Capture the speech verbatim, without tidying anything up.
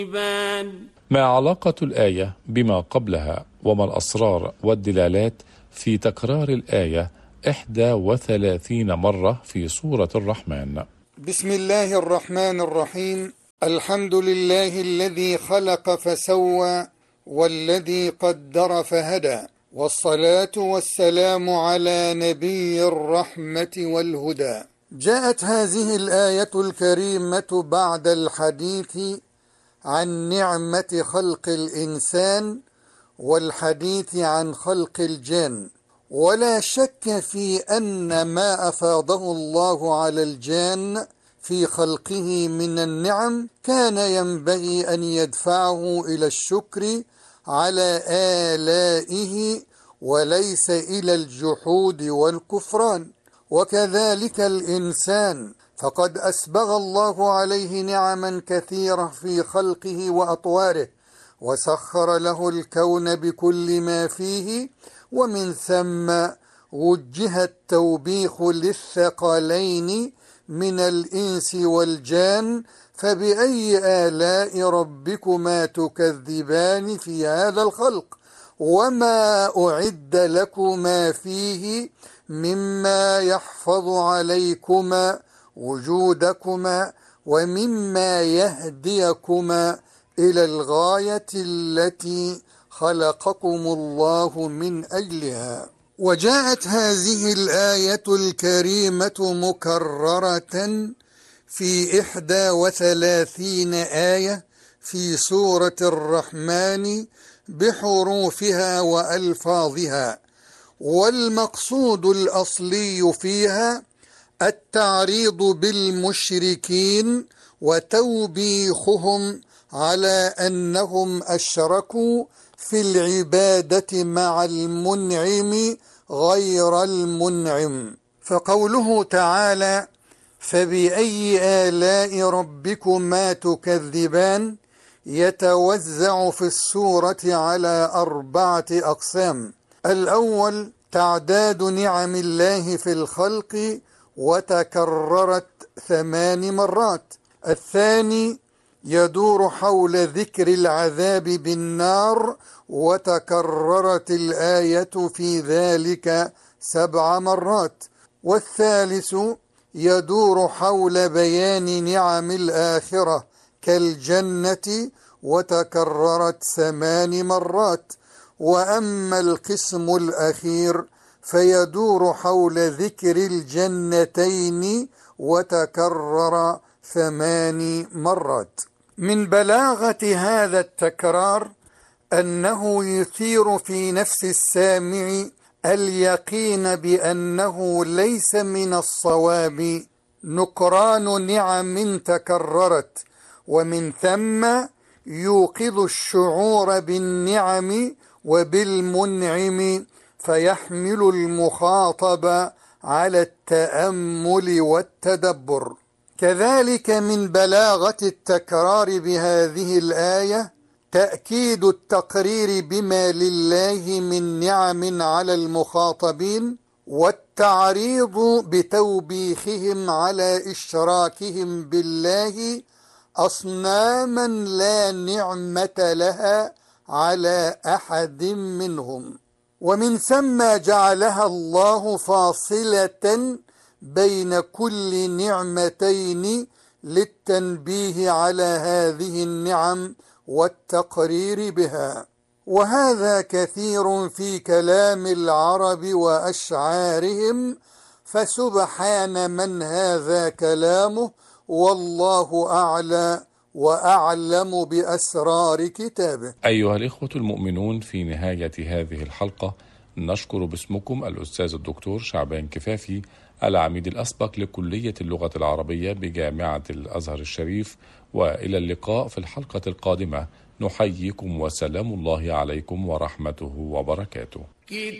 ما علاقة الآية بما قبلها وما الأسرار والدلالات في تكرار الآية إحدى وثلاثين مرة في سورة الرحمن؟ بسم الله الرحمن الرحيم. الحمد لله الذي خلق فسوى والذي قدر فهدى، والصلاة والسلام على نبي الرحمة والهدى. جاءت هذه الآية الكريمة بعد الحديث عن نعمة خلق الإنسان والحديث عن خلق الجن، ولا شك في أن ما أفاضه الله على الجان في خلقه من النعم كان ينبغي أن يدفعه إلى الشكر على آلائه وليس إلى الجحود والكفران. وكذلك الإنسان، فقد أسبغ الله عليه نعما كثيرة في خلقه وأطواره، وسخر له الكون بكل ما فيه، ومن ثم وجه التوبيخ للثقلين من الإنس والجان. فبأي آلاء ربكما تكذبان في هذا الخلق؟ وما أعد لكما فيه مما يحفظ عليكما وجودكما ومما يهديكما إلى الغاية التي خلقكم الله من أجلها. وجاءت هذه الآية الكريمة مكررة في إحدى وثلاثين آية في سورة الرحمن بحروفها وألفاظها، والمقصود الأصلي فيها التعريض بالمشركين وتوبيخهم على أنهم أشركوا في العبادة مع المنعم غير المنعم. فقوله تعالى: فبأي آلاء ربكما تكذبان، يتوزع في السورة على أربعة أقسام. الأول تعداد نعم الله في الخلق وتكررت ثمان مرات. الثاني يدور حول ذكر العذاب بالنار وتكررت الآية في ذلك سبع مرات. والثالث يدور حول بيان نعم الآخرة كالجنة وتكررت ثمان مرات. وأما القسم الأخير فيدور حول ذكر الجنتين وتكرر ثمان مرات. من بلاغة هذا التكرار أنه يثير في نفس السامع اليقين بأنه ليس من الصواب نكران نعم تكررت، ومن ثم يوقظ الشعور بالنعم وبالمنعم فيحمل المخاطب على التأمل والتدبر. كذلك من بلاغة التكرار بهذه الآية تأكيد التقرير بما لله من نعم على المخاطبين، والتعريض بتوبيخهم على إشراكهم بالله أصناما لا نعمة لها على أحد منهم. ومن ثم جعلها الله فاصلة بين كل نعمتين للتنبيه على هذه النعم والتقرير بها. وهذا كثير في كلام العرب وأشعارهم، فسبحان من هذا كلامه، والله أعلى وأعلم بأسرار كتابه. أيها الإخوة المؤمنون، في نهاية هذه الحلقة نشكر باسمكم الأستاذ الدكتور شعبان كفافي، العميد الأسبق لكلية اللغة العربية بجامعة الأزهر الشريف، وإلى اللقاء في الحلقة القادمة. نحييكم وسلام الله عليكم ورحمته وبركاته.